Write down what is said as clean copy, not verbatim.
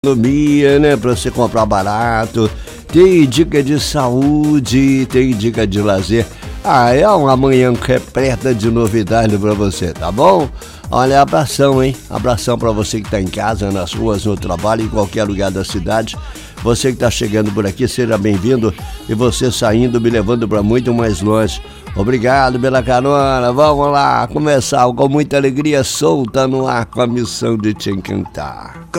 Economia, né, para você comprar barato, tem dica de saúde, tem dica de lazer. É uma manhã repleta de novidades para você, tá bom? Olha, abração, hein? Abração para você que tá em casa, nas ruas, no trabalho, em qualquer lugar da cidade. Você que tá chegando por aqui, seja bem-vindo. E você saindo, me levando para muito mais longe. Obrigado pela carona. Vamos lá, começar com muita alegria, solta no ar com a missão de te encantar.